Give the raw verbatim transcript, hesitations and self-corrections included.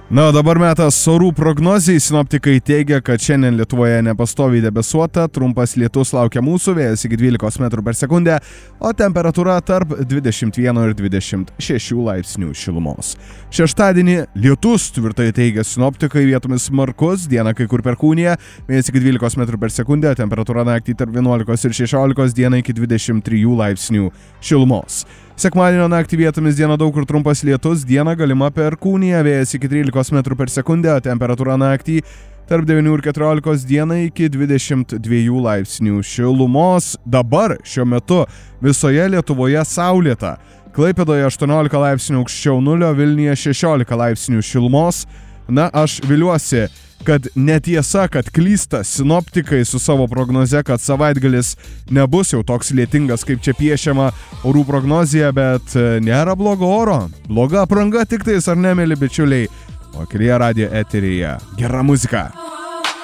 Na, dabar metas orų prognozijai. Sinoptikai teigia, kad šiandien Lietuvoje nepastoviai debesuota, trumpas lietus laukia mūsų, vėjas iki dvylikos metrų per sekundę, o temperatūra tarp dvidešimt vieno ir dvidešimt šešių laipsnių šilumos. Šeštadienį lietus, tvirtai teigia sinoptikai, vietomis smarkus, dieną kai kur perkūnija, vėjas iki dvylikos metrų per sekundę, temperatūra naktį tarp vienuolikos ir šešiolikos, dieną iki dvidešimt trijų laipsnių šilumos. Sekmadienio naktį vietomis dieną daug kur trumpas lietus, dieną galima perkūnija, vėjas iki trylikos metrų per sekundę, temperatūra naktį tarp devynių ir keturiolikos, dieną iki dvidešimt dviejų laipsnių šilumos. Dabar šiuo metu visoje Lietuvoje saulėta. Klaipėdoje aštuoniolika laipsnių aukščiau nulio, Vilniuje šešiolika laipsnių šilumos. Na, aš viliuosi, kad netiesa, kad klysta sinoptikai su savo prognoze, kad savaitgalis nebus jau toks lietingas, kaip čia piešiama orų prognozija, bet nėra blogo oro. Bloga apranga tik tais, ar ne, mėly bičiuliai? O Kelyje radijo eteryje gera muzika.